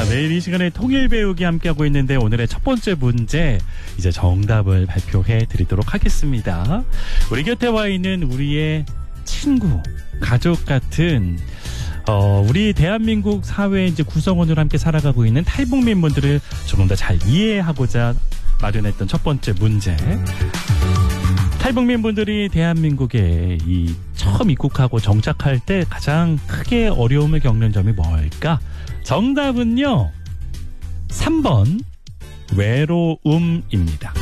자, 매일 이 시간에 통일 배우기 함께하고 있는데 오늘의 첫 번째 문제 이제 정답을 발표해 드리도록 하겠습니다. 우리 곁에 와 있는 우리의 친구, 가족 같은 우리 대한민국 사회의 이제 구성원으로 함께 살아가고 있는 탈북민 분들을 조금 더 잘 이해하고자 마련했던 첫 번째 문제. 탈북민 분들이 대한민국에 처음 입국하고 정착할 때 가장 크게 어려움을 겪는 점이 뭘까? 정답은요, 3번 외로움입니다.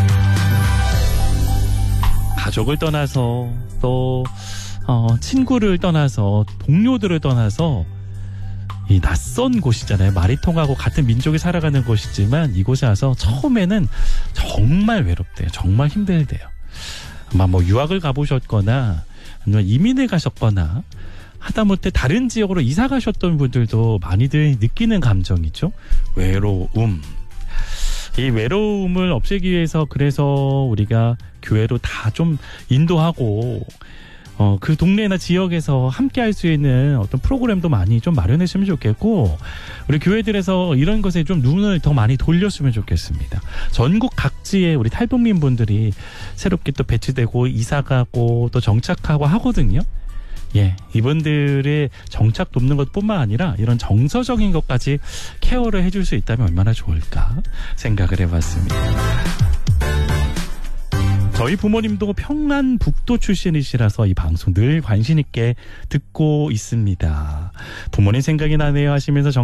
가족을 떠나서 또 친구를 떠나서 동료들을 떠나서 이 낯선 곳이잖아요. 말이 통하고 같은 민족이 살아가는 곳이지만 이곳에 와서 처음에는 정말 외롭대요. 정말 힘들대요. 아마 뭐 유학을 가보셨거나 아니면 이민을 가셨거나 하다못해 다른 지역으로 이사 가셨던 분들도 많이들 느끼는 감정이죠. 외로움. 이 외로움을 없애기 위해서 그래서 우리가 교회로 다 좀 인도하고 그 동네나 지역에서 함께 할 수 있는 어떤 프로그램도 많이 좀 마련했으면 좋겠고, 우리 교회들에서 이런 것에 좀 눈을 더 많이 돌렸으면 좋겠습니다. 전국 각지에 우리 탈북민 분들이 새롭게 또 배치되고 이사가고 또 정착하고 하거든요. 예, 이분들의 정착 돕는 것뿐만 아니라 이런 정서적인 것까지 케어를 해줄 수 있다면 얼마나 좋을까 생각을 해봤습니다. 저희 부모님도 평안북도 출신이시라서 이 방송 늘 관심 있게 듣고 있습니다. 부모님 생각이 나네요 하시면서